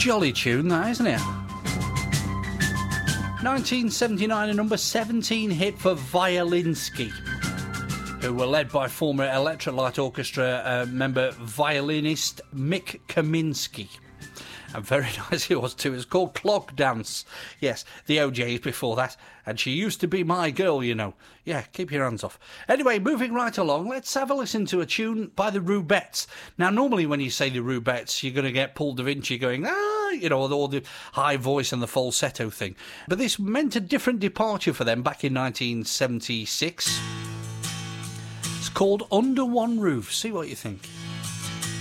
Jolly tune, that, isn't it? 1979, a number 17 hit for Violinsky, who were led by former Electric Light Orchestra member violinist Mick Kaminsky. And very nice it was too. It's called Clog Dance. Yes, the OJ's before that. And she used to be my girl, you know. Yeah, keep your hands off. Anyway, moving right along, let's have a listen to a tune by the Rubettes. Now, normally when you say the Rubettes, you're going to get Paul Da Vinci going, you know, all the high voice and the falsetto thing. But this meant a different departure for them back in 1976. It's called Under One Roof. See what you think.